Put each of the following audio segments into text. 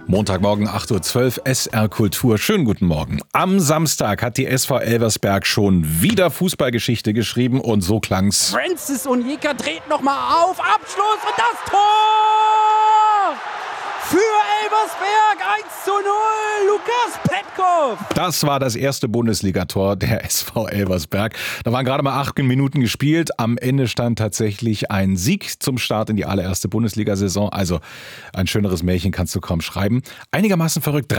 Montagmorgen 8.12 Uhr, SR Kultur. Schönen guten Morgen. Am Samstag hat die SV Elversberg schon wieder Fußballgeschichte geschrieben und so klang's. Francis Onyeka dreht nochmal auf, Abschluss und das Tor! Für Elversberg 1:0, Lukas Petkov. Das war das erste Bundesligator der SV Elversberg. Da waren gerade mal 8 Minuten gespielt. Am Ende stand tatsächlich ein Sieg zum Start in die allererste Bundesliga-Saison. Also ein schöneres Märchen kannst du kaum schreiben. Einigermaßen verrückt.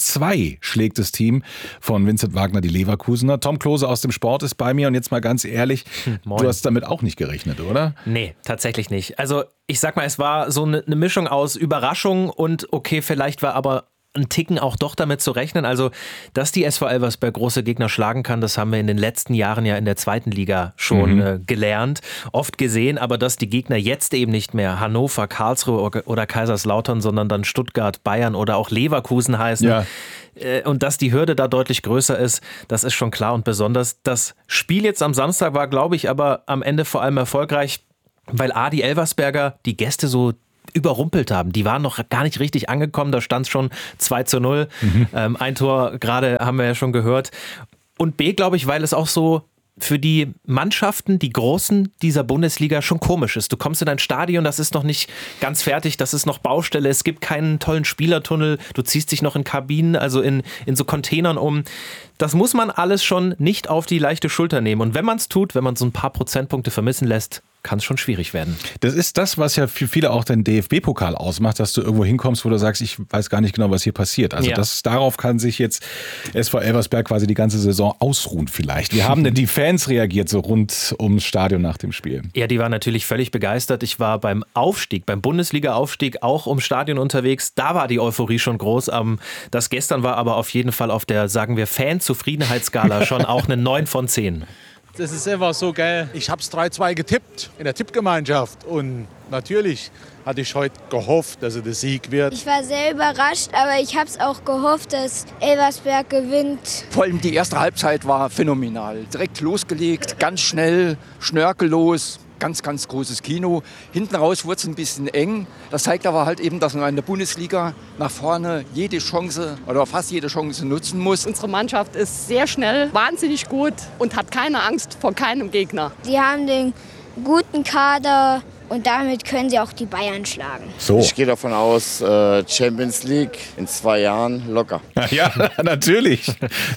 3:2 schlägt das Team von Vincent Wagner die Leverkusener. Tom Klose aus dem Sport ist bei mir und jetzt mal ganz ehrlich, Moin. Du hast damit auch nicht gerechnet, oder? Nee, tatsächlich nicht. Also ich sag mal, es war so eine Mischung aus Überraschung und okay, vielleicht war aber ein Ticken auch doch damit zu rechnen. Also, dass die SV Elversberg große Gegner schlagen kann, das haben wir in den letzten Jahren ja in der zweiten Liga schon gelernt, oft gesehen, aber dass die Gegner jetzt eben nicht mehr Hannover, Karlsruhe oder Kaiserslautern, sondern dann Stuttgart, Bayern oder auch Leverkusen heißen. Ja. Und dass die Hürde da deutlich größer ist, das ist schon klar und besonders. Das Spiel jetzt am Samstag war, glaube ich, aber am Ende vor allem erfolgreich, weil die Elversberger die Gäste so überrumpelt haben. Die waren noch gar nicht richtig angekommen, da stand es schon 2:0. Ein Tor gerade haben wir ja schon gehört. Und B, glaube ich, weil es auch so für die Mannschaften, die Großen dieser Bundesliga schon komisch ist. Du kommst in ein Stadion, das ist noch nicht ganz fertig, das ist noch Baustelle, es gibt keinen tollen Spielertunnel, du ziehst dich noch in Kabinen, also in so Containern um. Das muss man alles schon nicht auf die leichte Schulter nehmen. Und wenn man es tut, wenn man so ein paar Prozentpunkte vermissen lässt, kann es schon schwierig werden. Das ist das, was ja für viele auch den DFB-Pokal ausmacht, dass du irgendwo hinkommst, wo du sagst, ich weiß gar nicht genau, was hier passiert. Also darauf kann sich jetzt SV Elversberg quasi die ganze Saison ausruhen vielleicht. Wie haben denn die Fans reagiert so rund ums Stadion nach dem Spiel? Ja, die waren natürlich völlig begeistert. Ich war beim Bundesliga-Aufstieg auch ums Stadion unterwegs. Da war die Euphorie schon groß. Das gestern war aber auf jeden Fall auf der, sagen wir, Fan-Zufriedenheitsskala schon auch eine 9 von 10. Das ist einfach so geil. Ich habe es 3:2 getippt in der Tippgemeinschaft und natürlich hatte ich heute gehofft, dass es der Sieg wird. Ich war sehr überrascht, aber ich habe es auch gehofft, dass Elversberg gewinnt. Vor allem die erste Halbzeit war phänomenal. Direkt losgelegt, ganz schnell, schnörkellos. Ganz, ganz großes Kino. Hinten raus wurde es ein bisschen eng. Das zeigt aber halt eben, dass man in der Bundesliga nach vorne jede Chance oder fast jede Chance nutzen muss. Unsere Mannschaft ist sehr schnell, wahnsinnig gut und hat keine Angst vor keinem Gegner. Sie haben den guten Kader und damit können sie auch die Bayern schlagen. So. Ich gehe davon aus, Champions League in 2 Jahren locker. Ja, natürlich.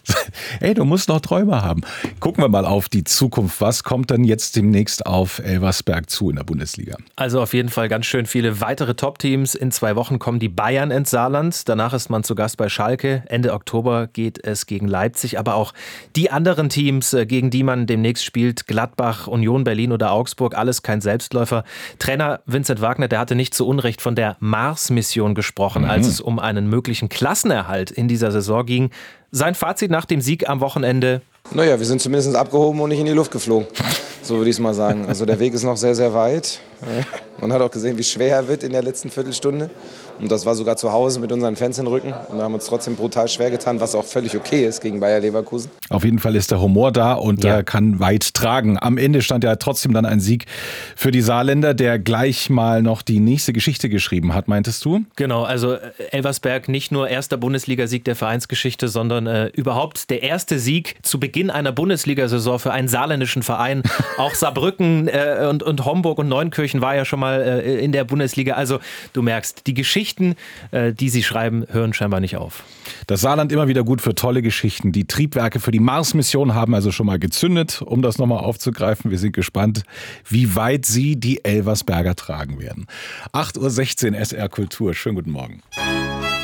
Ey, du musst noch Träume haben. Gucken wir mal auf die Zukunft. Was kommt denn jetzt demnächst auf Elversberg zu in der Bundesliga? Also auf jeden Fall ganz schön viele weitere Top-Teams. In 2 Wochen kommen die Bayern ins Saarland. Danach ist man zu Gast bei Schalke. Ende Oktober geht es gegen Leipzig. Aber auch die anderen Teams, gegen die man demnächst spielt, Gladbach, Union Berlin oder Augsburg, alles kein Selbstläufer. Trainer Vincent Wagner, der hatte nicht zu Unrecht von der Mars-Mission gesprochen, als es um einen möglichen Klassenerhalt in dieser Saison ging. Sein Fazit nach dem Sieg am Wochenende: Naja, wir sind zumindest abgehoben und nicht in die Luft geflogen. So würde ich es mal sagen. Also der Weg ist noch sehr, sehr weit. Man hat auch gesehen, wie schwer er wird in der letzten Viertelstunde. Und das war sogar zu Hause mit unseren Fans im Rücken. Und wir haben uns trotzdem brutal schwer getan, was auch völlig okay ist gegen Bayer Leverkusen. Auf jeden Fall ist der Humor da und der kann weit tragen. Am Ende stand ja trotzdem dann ein Sieg für die Saarländer, der gleich mal noch die nächste Geschichte geschrieben hat, meintest du? Genau, also Elversberg nicht nur erster Bundesligasieg der Vereinsgeschichte, sondern überhaupt der erste Sieg zu Beginn einer Bundesliga-Saison für einen saarländischen Verein. Auch Saarbrücken und Homburg und Neunkirchen war ja schon mal in der Bundesliga. Also du merkst, die Geschichten, die sie schreiben, hören scheinbar nicht auf. Das Saarland immer wieder gut für tolle Geschichten. Die Triebwerke für die Mars-Mission haben also schon mal gezündet, um das nochmal aufzugreifen. Wir sind gespannt, wie weit sie die Elversberger tragen werden. 8:16 Uhr SR Kultur. Schönen guten Morgen.